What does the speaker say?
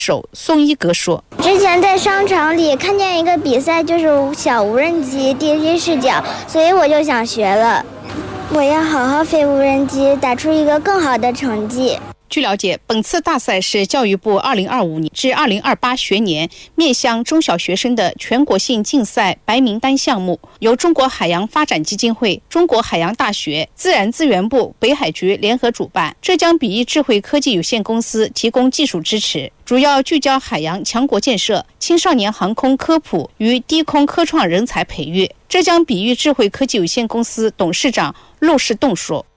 手宋一格说：“ 之前在商场里看见一个比赛，就是小无人机第一视角，所以我就想学了。我要好好飞无人机，打出一个更好的成绩。” 据了解，本次大赛是教育部2025年至2028学年面向中小学生的全国性竞赛白名单项目，由中国海洋发展基金会、中国海洋大学、自然资源部、北海局联合主办，浙江比翼智慧科技有限公司提供技术支持，主要聚焦海洋强国建设、青少年航空科普与低空科创人才培育。浙江比翼智慧科技有限公司董事长陆世栋说：“